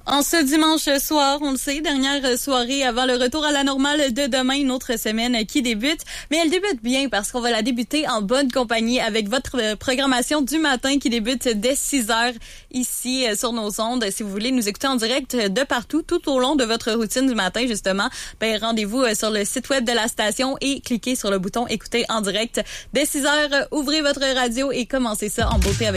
En ce dimanche soir, on le sait, dernière soirée avant le retour à la normale de demain, une autre semaine qui débute. Mais elle débute bien parce qu'on va la débuter en bonne compagnie avec votre programmation du matin qui débute dès 6 heures ici sur nos ondes. Si vous voulez nous écouter en direct de partout, tout au long de votre routine du matin, justement, rendez-vous sur le site web de la station et cliquez sur le bouton écouter en direct. Dès 6 heures, ouvrez votre radio et commencez ça en beauté avec